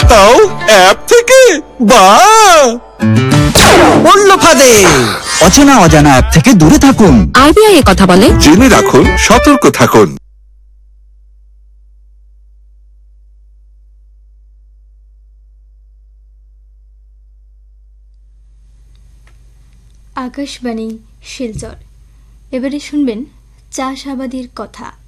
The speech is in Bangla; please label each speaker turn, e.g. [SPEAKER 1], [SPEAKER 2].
[SPEAKER 1] তাও অ্যাপ থেকে। বাহ,
[SPEAKER 2] পড়ল ফাঁদে। অচেনা অজানা অ্যাপ থেকে দূরে থাকুন।
[SPEAKER 3] আরবিআই কথা বলে,
[SPEAKER 1] জেনে রাখুন, সতর্ক থাকুন।
[SPEAKER 4] আকাশবাণী শিলচর। এবারে শুনবেন চাষাবাদীর কথা।